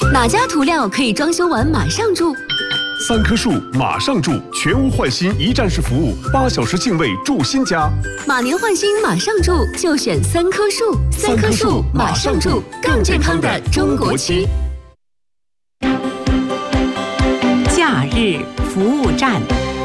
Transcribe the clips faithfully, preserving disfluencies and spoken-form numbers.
哪家涂料可以装修完马上住？ 三棵树马上住，全屋换新一站式服务，八小时净位住新家。 马年换新马上住，就选三棵树。三棵树马上住，更健康的中国漆。 假日服务站。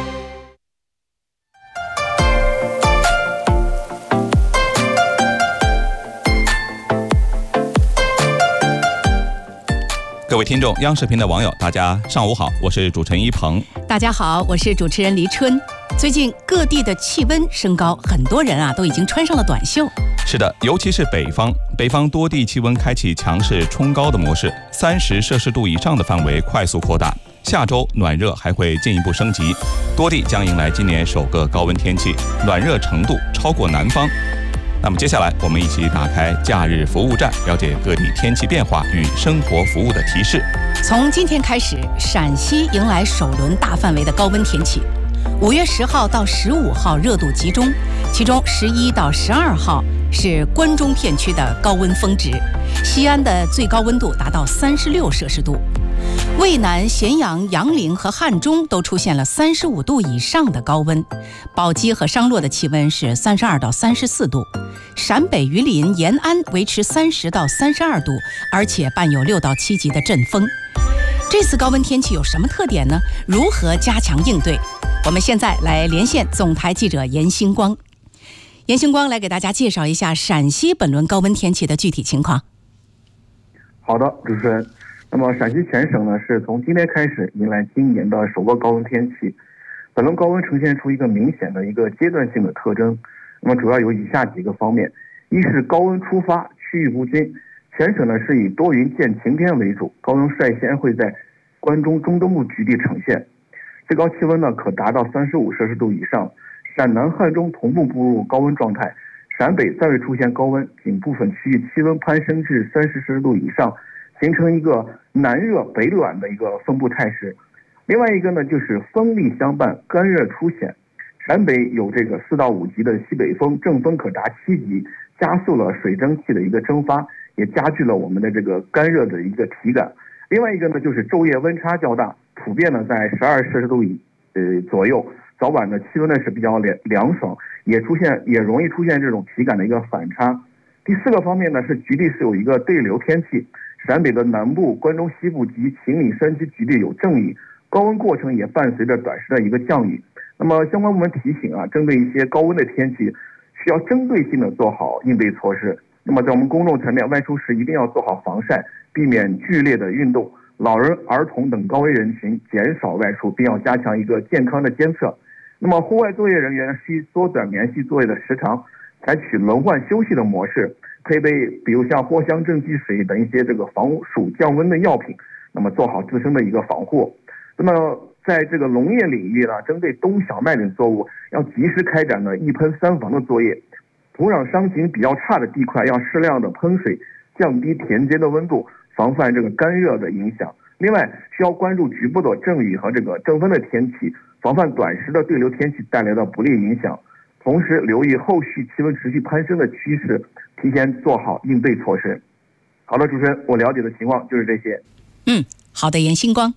各位听众，央视频的网友，大家上午好，我是主持人一鹏。 大家好，我是主持人黎春。最近各地的气温升高，很多人啊都已经穿上了短袖。 是的，尤其是北方，北方多地气温开启强势冲高的模式，三十摄氏度以上的范围快速扩大。下周暖热还会进一步升级，多地将迎来今年首个高温天气，暖热程度超过南方。那么接下来我们一起打开假日服务站，了解各地天气变化与生活服务的提示。 从今天开始，陕西迎来首轮大范围的高温天气。五月十号到十五号热度集中，其中十一到十二号是关中片区的高温峰值，西安的最高温度达到三十六摄氏度。渭南、咸阳、杨凌和汉中都出现了三十五度以上的高温，宝鸡和商洛的气温是三十二到三十四度，陕北榆林、延安维持三十到三十二度，而且伴有六到七级的阵风。这次高温天气有什么特点呢？如何加强应对？我们现在来连线总台记者严星光。严星光来给大家介绍一下陕西本轮高温天气的具体情况。 好的，主持人。那么陕西全省呢，是从今天开始迎来今年的首个高温天气。本轮高温呈现出一个明显的一个阶段性的特征，那么主要有以下几个方面：一是高温出发，区域不均，全省呢是以多云见晴天为主，高温率先会在关中中东部局地呈现，最高气温呢可达到三十五摄氏度以上。陕南、汉中同步步入高温状态，陕北暂未出现高温，仅部分区域气温攀升至三十摄氏度以上，形成一个南热北暖的一个分布态势。另外一个呢，就是风力相伴，干热出现。陕北有这个四到五级的西北风，正风可达七级，加速了水蒸气的一个蒸发，也加剧了我们的这个干热的一个体感。另外一个呢，就是昼夜温差较大，普遍呢在十二摄氏度以呃左右，早晚的气温呢是比较凉凉爽，也出现也容易出现这种体感的一个反差。第四个方面呢，是局地是有一个对流天气。陕北的南部、关中西部及秦岭山区局地有阵雨，高温过程也伴随着短时的一个降雨。那么相关部门提醒啊，针对一些高温的天气，需要针对性的做好应对措施。那么在我们公众层面，外出时一定要做好防晒，避免剧烈的运动，老人、儿童等高危人群减少外出，并要加强一个健康的监测。那么户外作业人员需缩短连续作业的时长，采取轮换休息的模式，配备比如像藿香正气水等一些这个防暑降温的药品，那么做好自身的一个防护。那么在这个农业领域呢，针对冬小麦等作物，要及时开展呢一喷三防的作业。土壤伤情比较差的地块，要适量的喷水，降低田间的温度，防范这个干热的影响。另外，需要关注局部的阵雨和这个阵风的天气，防范短时的对流天气带来的不利影响。同时留意后续气温持续攀升的趋势，提前做好应对措施。好的，主持人，我了解的情况就是这些。 嗯，好的，严星光。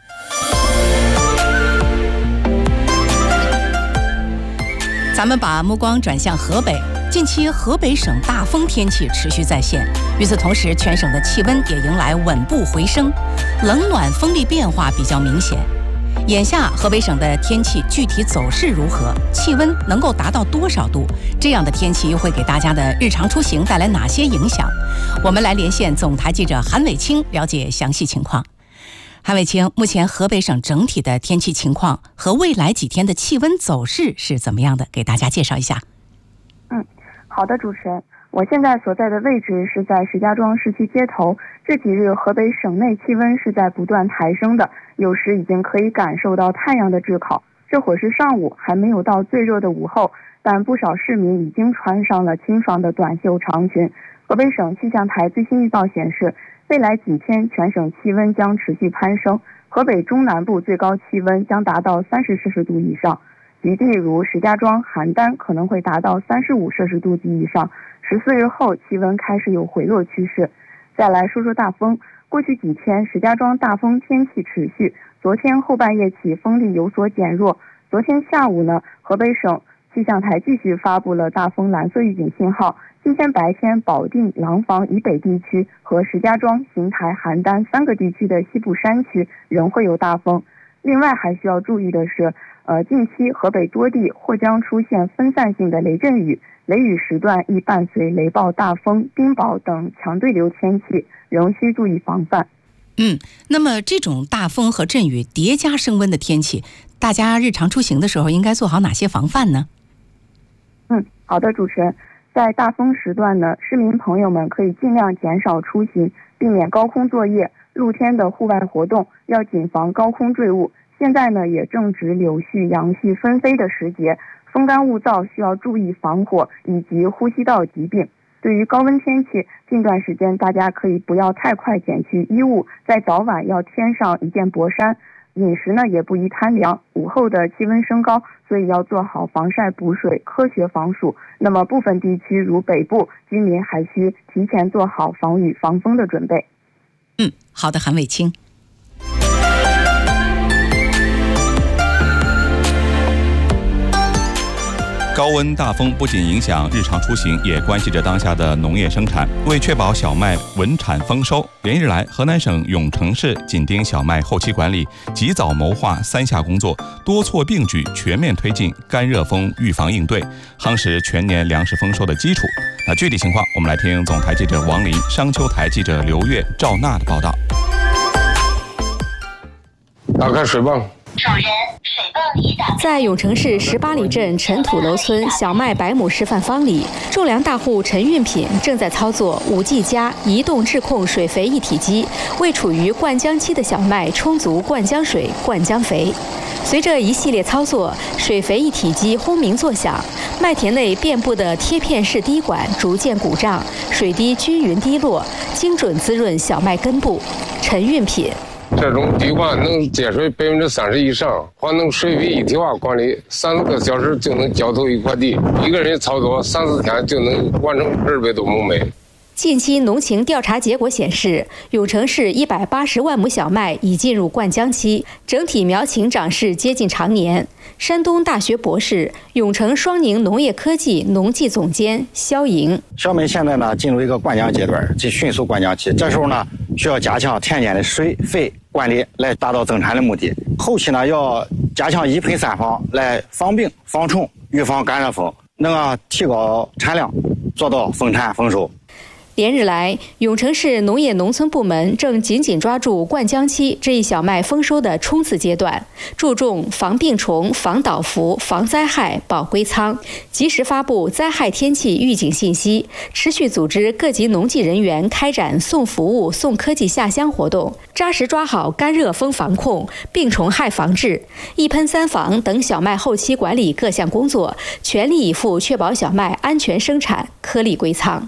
咱们把目光转向河北，近期河北省大风天气持续再现，与此同时，全省的气温也迎来稳步回升，冷暖风力变化比较明显。眼下河北省的天气具体走势如何？气温能够达到多少度？这样的天气又会给大家的日常出行带来哪些影响？我们来连线总台记者韩伟清了解详细情况。韩伟清，目前河北省整体的天气情况和未来几天的气温走势是怎么样的？给大家介绍一下。 嗯，好的，主持人。我现在所在的位置是在石家庄市区街头，这几日河北省内气温是在不断抬升的，有时已经可以感受到太阳的炙烤。这会儿是上午，还没有到最热的午后，但不少市民已经穿上了清爽的短袖长裙。河北省气象台最新预报显示，未来几天全省气温将持续攀升，河北中南部最高气温将达到三十摄氏度以上，局地如石家庄、邯郸可能会达到三十五摄氏度及以上。十四日后气温开始有回落趋势。 再来说说大风，过去几天石家庄大风天气持续，昨天后半夜起风力有所减弱。昨天下午呢，河北省气象台继续发布了大风蓝色预警信号。今天白天，保定、廊坊以北地区和石家庄、邢台、邯郸三个地区的西部山区仍会有大风。另外还需要注意的是，呃，近期河北多地或将出现分散性的雷阵雨，雷雨时段易伴随雷暴、大风、冰雹等强对流天气，仍需注意防范。 嗯，那么这种大风和阵雨叠加升温的天气，大家日常出行的时候应该做好哪些防范呢？ 嗯，好的，主持人，在大风时段呢，市民朋友们可以尽量减少出行，避免高空作业、露天的户外活动，要谨防高空坠物。现在呢，也正值柳絮、杨絮纷飞的时节，风干物燥，需要注意防火以及呼吸道疾病。对于高温天气，近段时间大家可以不要太快减去衣物，在早晚要添上一件薄衫。饮食呢也不宜贪凉，午后的气温升高，所以要做好防晒补水，科学防暑。那么部分地区如北部居民还需提前做好防雨防风的准备。 嗯，好的，韩伟清。 高温大风不仅影响日常出行，也关系着当下的农业生产。为确保小麦稳产丰收，连日来，河南省永城市紧盯小麦后期管理，及早谋划三下工作，多措并举，全面推进干热风预防应对，夯实全年粮食丰收的基础。那具体情况，我们来听总台记者王林、商丘台记者刘月、赵娜的报道。 打开水泵。 主人，水泵已打开。 在永城市十八里镇陈土楼村小麦百亩示范方里，种粮大户陈运品正在操作五 G 加移动质控水肥一体机，为处于灌浆期的小麦充足灌浆水、灌浆肥。随着一系列操作，水肥一体机轰鸣作响，麦田内遍布的贴片式滴管逐渐鼓胀，水滴均匀滴落，精准滋润小麦根部。陈运品。 这种滴管能节水百分之三十以上，还能水肥一体化管理，三四个小时就能浇透一块地，一个人操作三四天就能完成二百多亩麦。 近期农情调查结果显示，永城市一百八十万亩小麦已进入灌浆期，整体苗情长势接近常年。山东大学博士、永城双宁农业科技农技总监肖莹： 小麦现在呢进入一个灌浆阶段，即迅速灌浆期，这时候呢需要加强田间的水肥管理，来达到增产的目的。后期呢要加强一喷三防，来防病、防虫、预防干热风，能啊提高产量，做到丰产丰收。 连日来，永城市农业农村部门正紧紧抓住灌浆期这一小麦丰收的冲刺阶段，注重防病虫、防倒伏、防灾害、保归仓，及时发布灾害天气预警信息，持续组织各级农技人员开展送服务、送科技下乡活动，扎实抓好干热风防控、病虫害防治、一喷三防等小麦后期管理各项工作，全力以赴确保小麦安全生产、颗粒归仓。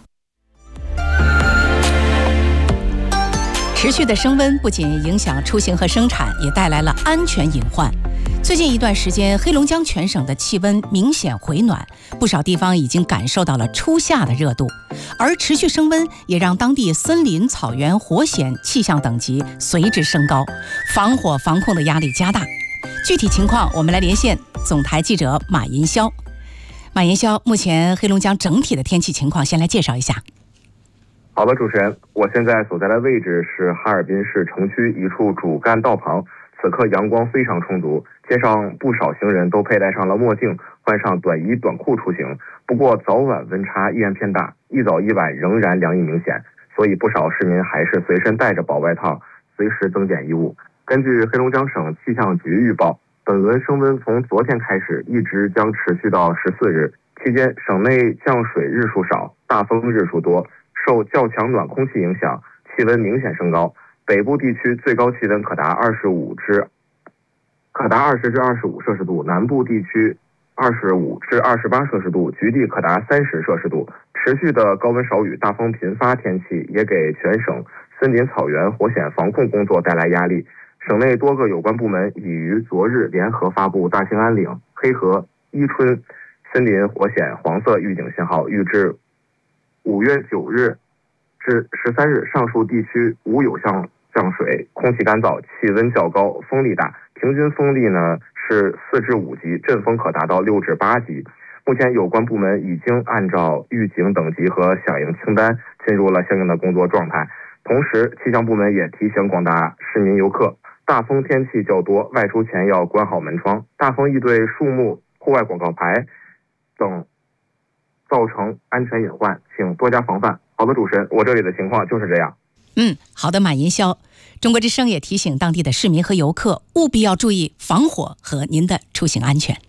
持续的升温不仅影响出行和生产，也带来了安全隐患。最近一段时间，黑龙江全省的气温明显回暖，不少地方已经感受到了初夏的热度。而持续升温也让当地森林、草原、火险气象等级随之升高，防火防控的压力加大。具体情况，我们来连线总台记者马银霄。马银霄，目前黑龙江整体的天气情况，先来介绍一下。 好的，主持人，我现在所在的位置是哈尔滨市城区一处主干道旁，此刻阳光非常充足，街上不少行人都佩戴上了墨镜，换上短衣短裤出行。不过早晚温差依然偏大，一早一晚仍然凉意明显，所以不少市民还是随身带着薄外套，随时增减衣物。根据黑龙江省气象局预报，本轮升温从昨天开始，一直将持续到十四日，期间省内降水日数少，大风日数多，受较强暖空气影响，气温明显升高。北部地区最高气温可达二十五至可达二十至二十五摄氏度，南部地区二十五至二十八摄氏度，局地可达三十摄氏度。持续的高温少雨、大风频发天气也给全省森林、草原、火险防控工作带来压力。省内多个有关部门已于昨日联合发布大兴安岭、黑河、伊春森林火险黄色预警信号，预至五月九日至十三日，上述地区无有降降水，空气干燥，气温较高，风力大，平均风力呢是四至五级，阵风可达到六至八级。目前有关部门已经按照预警等级和响应清单进入了相应的工作状态。同时，气象部门也提醒广大市民游客，大风天气较多，外出前要关好门窗。大风易对树木、户外广告牌等造成安全隐患，请多加防范。好的，主持人，我这里的情况就是这样。 嗯，好的，马银霄。中国之声也提醒当地的市民和游客，务必要注意防火和您的出行安全。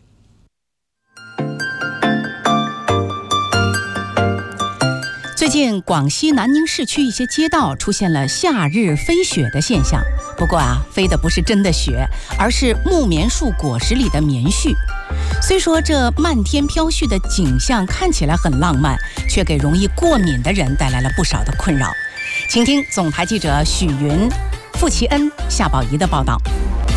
最近广西南宁市区一些街道出现了夏日飞雪的现象，不过啊，飞的不是真的雪，而是木棉树果实里的棉絮。虽说这漫天飘絮的景象看起来很浪漫，却给容易过敏的人带来了不少的困扰。请听总台记者许云、傅奇恩、夏宝仪的报道。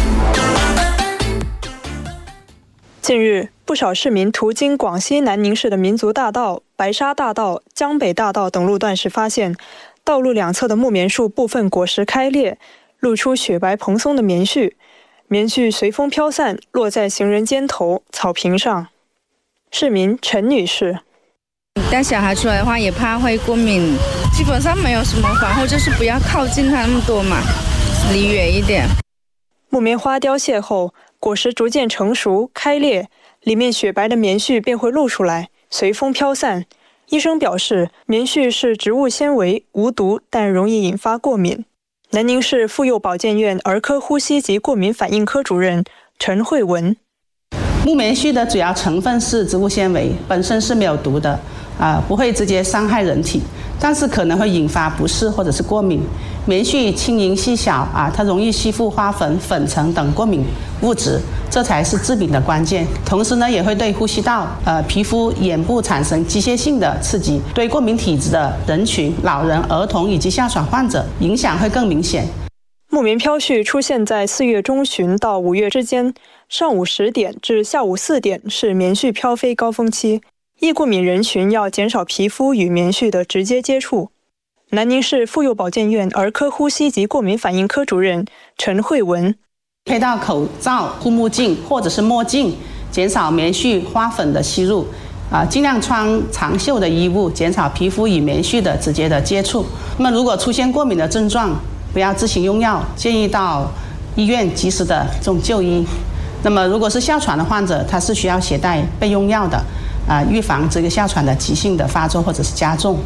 近日，不少市民途经广西南宁市的民族大道、白沙大道、江北大道等路段时，发现道路两侧的木棉树部分果实开裂，露出雪白蓬松的棉絮，棉絮随风飘散，落在行人肩头、草坪上。市民陈女士： 带小孩出来的话，也怕会过敏，基本上没有什么防护，就是不要靠近它那么多嘛，离远一点。 木棉花凋谢后，果实逐渐成熟开裂，里面雪白的棉絮便会露出来，随风飘散。医生表示，棉絮是植物纤维，无毒，但容易引发过敏。南宁市妇幼保健院儿科呼吸及过敏反应科主任陈慧文： 木棉絮的主要成分是植物纤维，本身是没有毒的，啊、呃，不会直接伤害人体，但是可能会引发不适或者是过敏。棉絮轻盈细小啊，它容易吸附花粉、粉尘等过敏物质，这才是致病的关键。同时呢，也会对呼吸道、呃皮肤、眼部产生机械性的刺激，对过敏体质的人群、老人、儿童以及哮喘患者影响会更明显。 木棉飘絮出现在四月中旬到五月之间，上午十点至下午四点是棉絮飘飞高峰期，易过敏人群要减少皮肤与棉絮的直接接触。南宁市妇幼保健院儿科呼吸及过敏反应科主任陈慧文： 佩戴口罩、护目镜或者是墨镜，减少棉絮、花粉的吸入，啊、呃，尽量穿长袖的衣物，减少皮肤与棉絮的直接的接触。那么，如果出现过敏的症状，不要自行用药，建议到医院及时的这种就医。那么，如果是哮喘的患者，他是需要携带备用药的，啊、呃，预防这个哮喘的急性的发作或者是加重。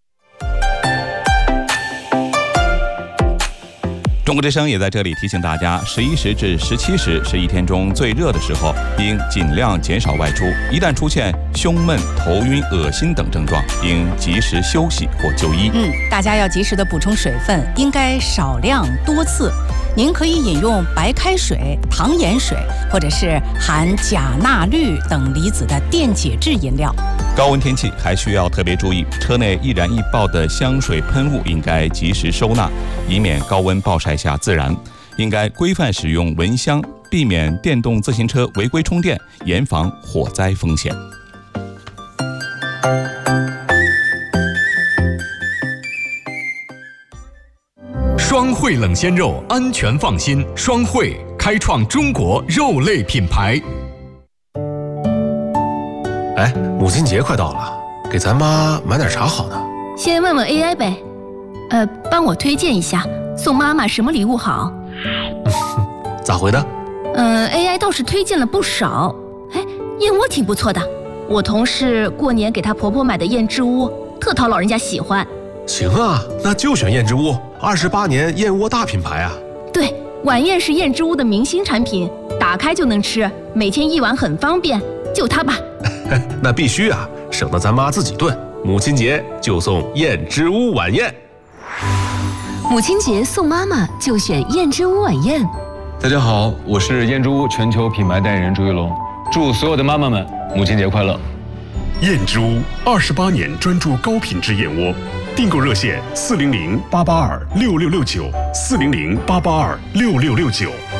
中国之声也在这里提醒大家，十一时至十七时是一天中最热的时候，应尽量减少外出。一旦出现胸闷、头晕、恶心等症状，应及时休息或就医。 嗯，大家要及时的补充水分，应该少量多次。您可以饮用白开水、糖盐水，或者是含钾、钠、氯等离子的电解质饮料。 高温天气还需要特别注意，车内易燃易爆的香水喷雾应该及时收纳，以免高温暴晒下自燃。应该规范使用蚊香，避免电动自行车违规充电，严防火灾风险。 双汇冷鲜肉，安全放心。双汇开创中国肉类品牌。 哎，母亲节快到了，给咱妈买点啥好呢？ 先问问 A I 呗，呃，帮我推荐一下，送妈妈什么礼物好？ 咋回的？ 嗯 ，A I 倒是推荐了不少。哎，燕窝挺不错的，我同事过年给她婆婆买的燕之屋，特讨老人家喜欢。 行啊，那就选燕之屋，二十八年燕窝大品牌啊。 对，晚宴是燕之屋的明星产品，打开就能吃，每天一碗很方便，就它吧。 那必须啊，省得咱妈自己炖。母亲节就送燕之屋晚宴。 母亲节送妈妈就选燕之屋晚宴。 大家好，我是燕之屋全球品牌代言人朱一龙，祝所有的妈妈们母亲节快乐。 燕之屋二十八年专注高品质燕窝，订购热线四零零八八二六六六九四零零八八二六六六九。